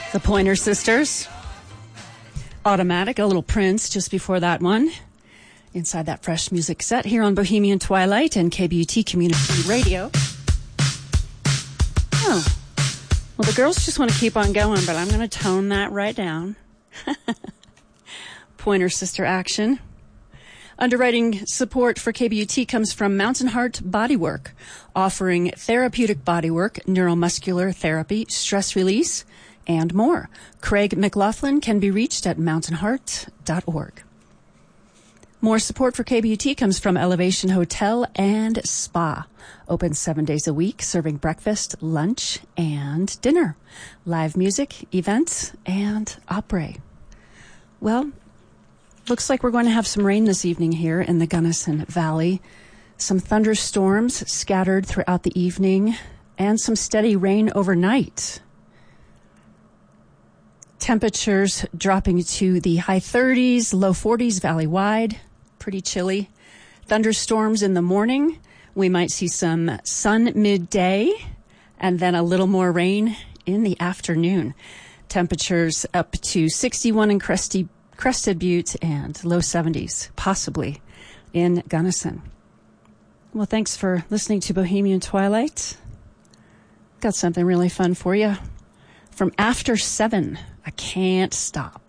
The Pointer Sisters. Automatic, a little Prince just before that one. Inside that fresh music set here on Bohemian Twilight and KBUT Community Radio. Oh, well, the girls just want to keep on going, but I'm going to tone that right down. Pointer Sister action. Underwriting support for KBUT comes from Mountain Heart Bodywork, offering therapeutic bodywork, neuromuscular therapy, stress release, and more. Craig McLaughlin can be reached at mountainheart.org. More support for KBUT comes from Elevation Hotel and Spa. Open 7 days a week, serving breakfast, lunch, and dinner. Live music, events, and opera. Well, looks like we're going to have some rain this evening here in the Gunnison Valley. Some thunderstorms scattered throughout the evening, and some steady rain overnight. Temperatures dropping to the high 30s, low 40s valley-wide. Pretty chilly. Thunderstorms in the morning. We might see some sun midday, and then a little more rain in the afternoon. Temperatures up to 61 in Crested Butte and low 70s, possibly, in Gunnison. Well, thanks for listening to Bohemian Twilight. Got something really fun for you. From After 7, I Can't Stop.